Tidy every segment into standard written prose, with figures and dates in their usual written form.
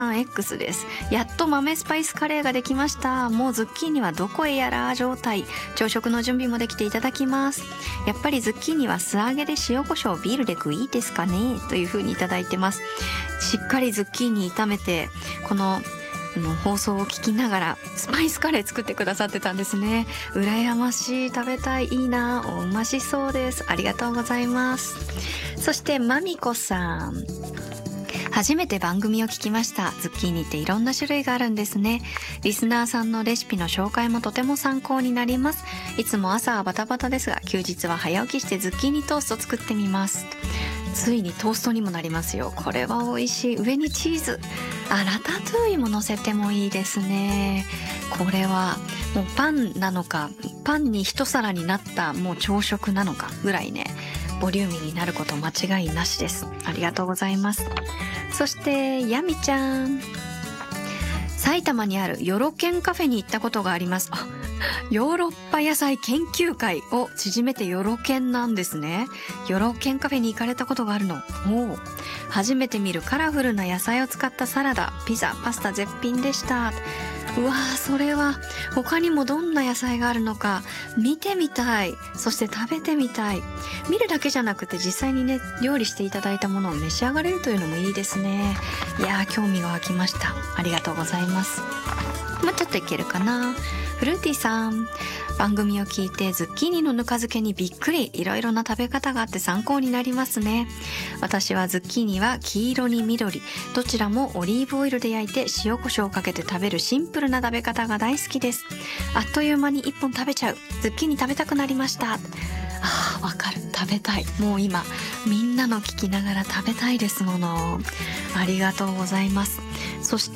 X です。やっと豆スパイスカレーができました。もうズッキーニはどこへやら状態。朝食の準備もできていただきます。やっぱりズッキーニは素揚げで塩コショウビールで食いいですかね、という風にいただいてます。しっかりズッキーニ炒めて、この放送を聞きながらスパイスカレー作ってくださってたんですね。羨ましい。食べたい。いいな。おうましそうです。ありがとうございます。そしてまみこさん、初めて番組を聞きました。ズッキーニっていろんな種類があるんですね。リスナーさんのレシピの紹介もとても参考になります。いつも朝はバタバタですが、休日は早起きしてズッキーニトースト作ってみます。ついにトーストにもなりますよ。これは美味しい。上にチーズ、ラタトゥイも乗せてもいいですね。これはもうパンなのか、パンに一皿になったもう朝食なのかぐらいね、ボリューミーになること間違いなしです。ありがとうございます。そしてやみちゃん、埼玉にあるヨロケンカフェに行ったことがあります。ヨーロッパ野菜研究会を縮めてヨロケンなんですね。ヨロケンカフェに行かれたことがあるの。初めて見るカラフルな野菜を使ったサラダ、ピザ、パスタ絶品でした。うわー、それは他にもどんな野菜があるのか見てみたい。そして食べてみたい。見るだけじゃなくて実際にね、料理していただいたものを召し上がれるというのもいいですね。いやー、興味が湧きました。ありがとうございます。もうちょっといけるかな。フルーティーさん、番組を聞いてズッキーニのぬか漬けにびっくり。いろいろな食べ方があって参考になりますね。私はズッキーニは黄色に緑、どちらもオリーブオイルで焼いて塩コショウをかけて食べるシンプルな食べ方が大好きです。あっという間に1本食べちゃう。ズッキーニ食べたくなりました。わかる。食べたい。もう今みんなの聞きながら食べたいですもの。ありがとうございます。そして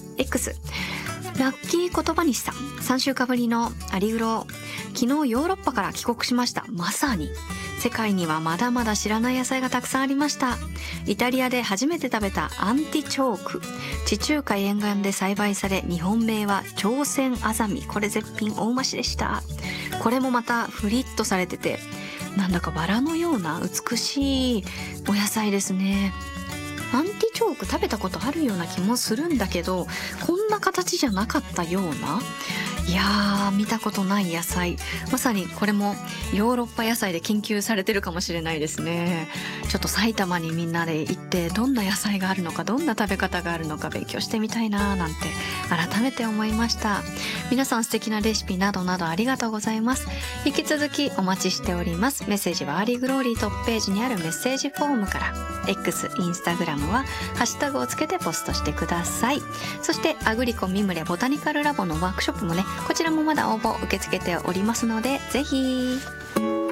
X、ラッキー言葉にしさん、3週間ぶりのアリグロ。昨日ヨーロッパから帰国しました。まさに世界にはまだまだ知らない野菜がたくさんありました。イタリアで初めて食べたアンティチョーク、地中海沿岸で栽培され、日本名は朝鮮アザミ。これ絶品、大増しでした。これもまたフリットされてて、なんだかバラのような美しいお野菜ですね。アンティチョーク食べたことあるような気もするんだけど、こんな形じゃなかったような。いやー、見たことない野菜。まさにこれもヨーロッパ野菜で研究されてるかもしれないですね。ちょっと埼玉にみんなで行って、どんな野菜があるのか、どんな食べ方があるのか勉強してみたいなーなんて改めて思いました。皆さん素敵なレシピなどなどありがとうございます。引き続きお待ちしております。メッセージはアーリーグローリートップページにあるメッセージフォームから、 X、インスタグラムはハッシュタグをつけてポストしてください。そしてアグリコミムレボタニカルラボのワークショップもね、こちらもまだ応募受け付けておりますので、ぜひ。